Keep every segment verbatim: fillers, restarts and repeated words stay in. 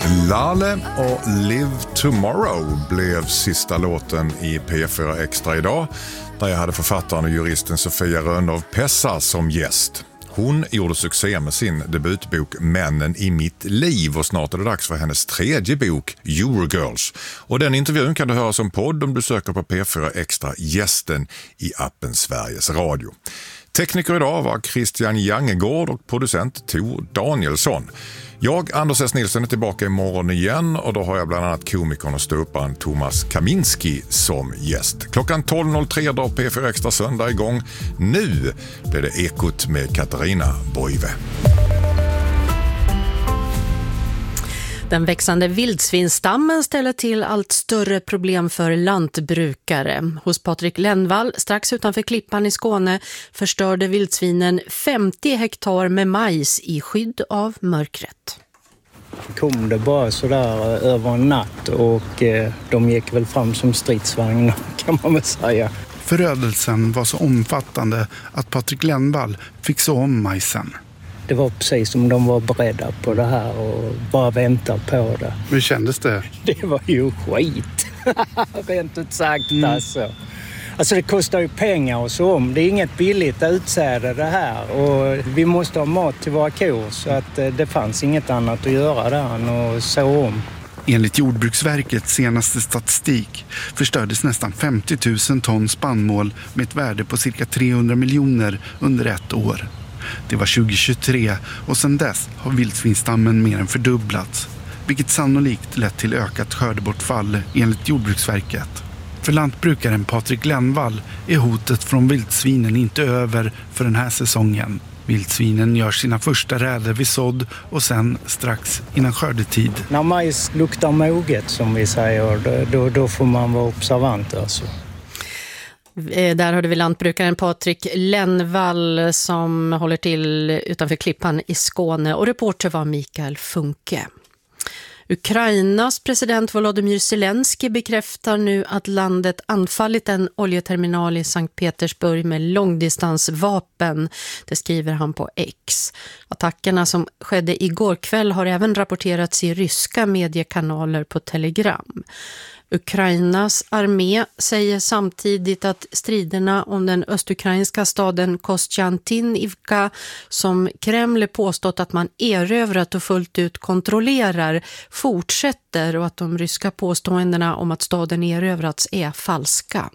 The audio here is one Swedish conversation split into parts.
Lale och Live Tomorrow blev sista låten i P fyra Extra idag, där jag hade författaren och juristen Sofia Rönnow Pessa som gäst. Hon gjorde succé med sin debutbok Männen i mitt liv och snart är det dags för hennes tredje bok Eurogirls. Och den intervjun kan du höra som podd om du söker på P fyra Extra Gästen i appen Sveriges Radio. Tekniker idag var Christian Jangegård och producent Tor Danielsson. Jag, Anders S. Nilsson, är tillbaka imorgon igen och då har jag bland annat komikern och ståupparen Thomas Kaminski som gäst. Klockan tolv noll tre drar P fyra Extra söndag igång. Nu blir det Ekot med Katarina Boive. Den växande vildsvinstammen ställer till allt större problem för lantbrukare. Hos Patrik Lennvall, strax utanför Klippan i Skåne, förstörde vildsvinen femtio hektar med majs i skydd av mörkret. Kom det bara sådär över en natt och eh, de gick väl fram som stridsvagnar kan man väl säga. Förödelsen var så omfattande att Patrik Lennvall fick så om majsen. Det var precis som de var beredda på det här och bara väntade på det. Hur kändes det? Det var ju skit. Rent ut sagt mm. alltså. Alltså det kostar ju pengar och så om. Det är inget billigt utsäde det här. Och vi måste ha mat till våra kor så att det fanns inget annat att göra där än att så om. Enligt Jordbruksverkets senaste statistik förstördes nästan femtio tusen ton spannmål med ett värde på cirka trehundra miljoner under ett år. Det var tjugo tjugotre och sedan dess har vildsvinstammen mer än fördubblats, vilket sannolikt lett till ökat skördebortfall enligt Jordbruksverket. För lantbrukaren Patrik Lennvall är hotet från vildsvinen inte över för den här säsongen. Vildsvinen gör sina första räder vid sådd och sen strax innan skördetid. När majs luktar moget som vi säger, då, då får man vara observant alltså. Där hörde vi lantbrukaren Patrik Lennvall som håller till utanför Klippan i Skåne och reporter var Mikael Funke. Ukrainas president Volodymyr Zelensky bekräftar nu att landet anfallit en oljeterminal i Sankt Petersburg med långdistansvapen. Det skriver han på X. Attackerna som skedde igår kväll har även rapporterats i ryska mediekanaler på Telegram. Ukrainas armé säger samtidigt att striderna om den östukrainska staden Kostjantinivka som Kreml påstått att man erövrat och fullt ut kontrollerar fortsätter och att de ryska påståendena om att staden erövrats är falska.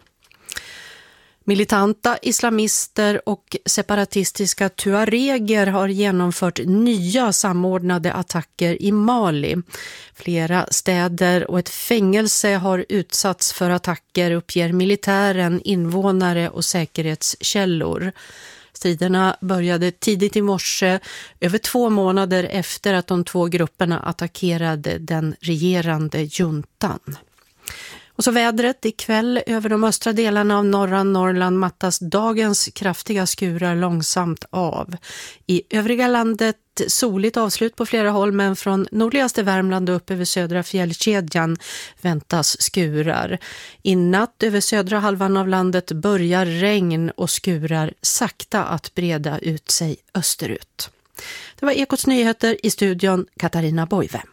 Militanta islamister och separatistiska tuareger har genomfört nya samordnade attacker i Mali. Flera städer och ett fängelse har utsatts för attacker, uppger militären, invånare och säkerhetskällor. Striderna började tidigt i morse, över två månader efter att de två grupperna attackerade den regerande juntan. Och så vädret ikväll över de östra delarna av norra Norrland mattas dagens kraftiga skurar långsamt av. I övriga landet soligt avslut på flera håll men från nordligaste Värmland och upp över södra fjällkedjan väntas skurar. I natt över södra halvan av landet börjar regn och skurar sakta att breda ut sig österut. Det var Ekots nyheter i studion Katarina Boive.